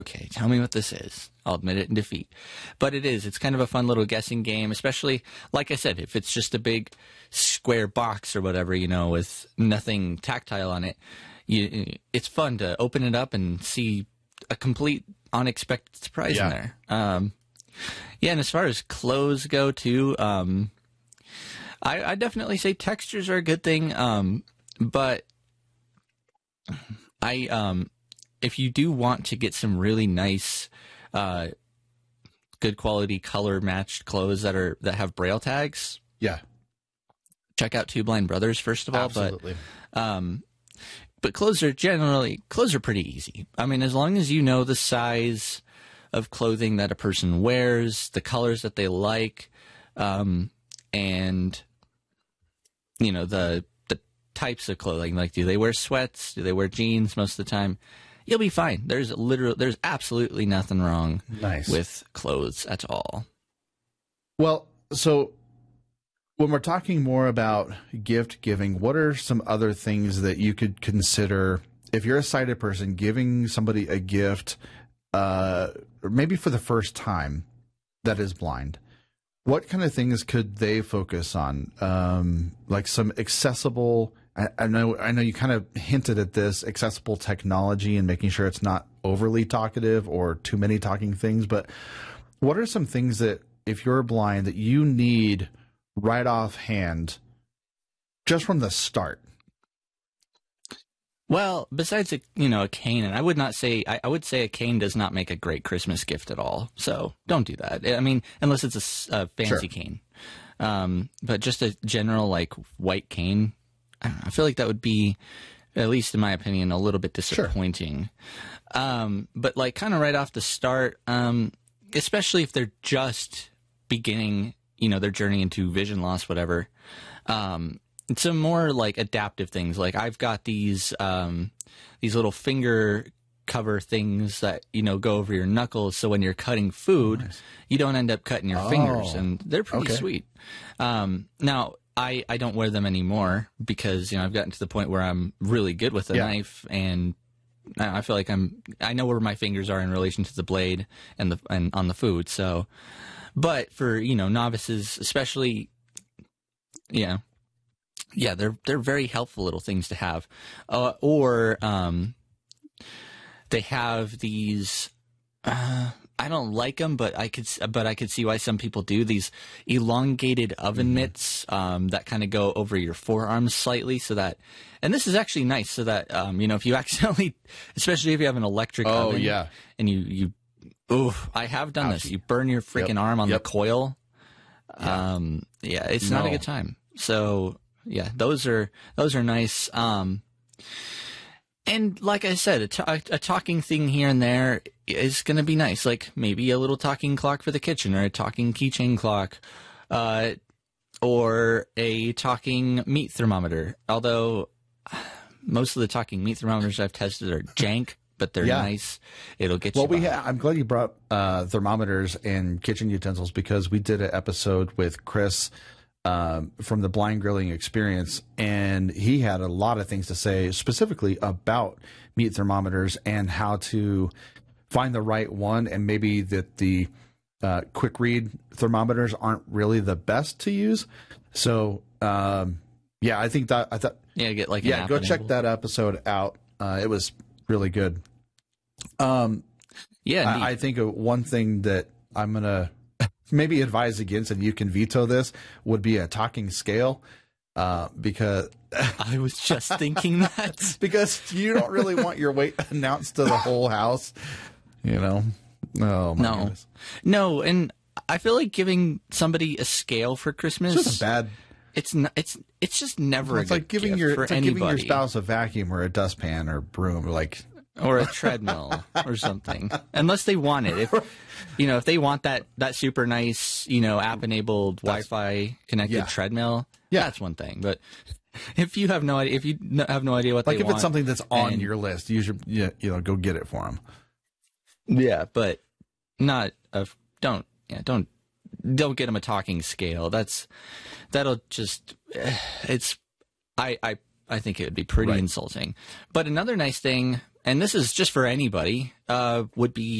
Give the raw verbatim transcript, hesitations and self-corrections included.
okay, tell me what this is. I'll admit it in defeat. But it is. It's kind of a fun little guessing game, especially, like I said, if it's just a big square box or whatever, you know, with nothing tactile on it. You, it's fun to open it up and see a complete unexpected surprise yeah. in there. Um, yeah, and as far as clothes go, too, um, I, I definitely say textures are a good thing, um, but I... Um, if you do want to get some really nice, uh, good quality color matched clothes that are that have braille tags, yeah, check out Two Blind Brothers first of all. Absolutely. But, um, but clothes are generally clothes are pretty easy. I mean, as long as you know the size of clothing that a person wears, the colors that they like, um, and you know the the types of clothing. Like, do they wear sweats? Do they wear jeans most of the time? You'll be fine. There's literal, there's absolutely nothing wrong nice. with clothes at all. Well, so when we're talking more about gift giving, what are some other things that you could consider if you're a sighted person giving somebody a gift, uh, maybe for the first time that is blind? What kind of things could they focus on? Um, like some accessible. I, I know I know you kind of hinted at this, accessible technology and making sure it's not overly talkative or too many talking things. But what are some things that, if you're blind, that you need right offhand just from the start? Well, besides a you know a cane, and I would not say I, I would say a cane does not make a great Christmas gift at all. So don't do that. I mean, unless it's a, a fancy Sure. cane. Um, but just a general like white cane. I don't know, I feel like that would be, at least in my opinion, a little bit disappointing. Sure. Um, but like kind of right off the start, um, especially if they're just beginning, you know, their journey into vision loss, whatever. Um, some more like adaptive things. Like I've got these um, these little finger cover things that, you know, go over your knuckles. So when you're cutting food, nice. you don't end up cutting your oh, fingers, and they're pretty okay. sweet. Um, now. I, I don't wear them anymore because, you know, I've gotten to the point where I'm really good with a yeah. knife, and I feel like I'm I know where my fingers are in relation to the blade and the and on the food. So, but for, you know, novices, especially, yeah, yeah, they're they're very helpful little things to have, uh, or um, they have these. Uh, I don't like them, but I could, but I could see why some people do these elongated oven mm-hmm. mitts um, that kind of go over your forearms slightly, so that, and this is actually nice, so that um, you know, if you accidentally, especially if you have an electric oh, oven, yeah, and you you, oh, I have done Ouchie. this. You burn your freaking yep. arm on yep. the coil. Yeah. Um, yeah, it's no. not a good time. So yeah, those are those are nice. Um, And like I said, a, t- a talking thing here and there is going to be nice. Like maybe a little talking clock for the kitchen, or a talking keychain clock, uh, or a talking meat thermometer. Although most of the talking meat thermometers I've tested are jank, but they're yeah. nice. It'll get well, you. Well, we by. ha- I'm glad you brought uh, thermometers and kitchen utensils, because we did an episode with Chris Um, from the Blind Grilling Experience, and he had a lot of things to say specifically about meat thermometers and how to find the right one, and maybe that the uh, quick read thermometers aren't really the best to use. So um, yeah, I think that I thought yeah, get like yeah, an go app check enabled. that episode out. Uh, it was really good. Um, yeah, I, I think of one thing that I'm gonna maybe advise against, and you can veto this, would be a talking scale, uh, because I was just thinking that because you don't really want your weight announced to the whole house, you know. Oh my no, goodness. no, and I feel like giving somebody a scale for Christmas. It's just a bad. It's not, it's it's just never. It's a like good giving gift your for it's like anybody. giving your spouse a vacuum or a dustpan or broom, or like or a treadmill or something, unless they want it. If you know, if they want that that super nice, you know, app enabled Wi-Fi connected yeah. treadmill, yeah, that's one thing. But if you have no idea, if you no, have no idea what like they if want, it's something that's on and, your list, you should yeah, you know, go get it for them. Yeah, but not a don't yeah don't don't get them a talking scale. That's that'll just it's I I. I think it would be pretty right. insulting. But another nice thing, and this is just for anybody, uh, would be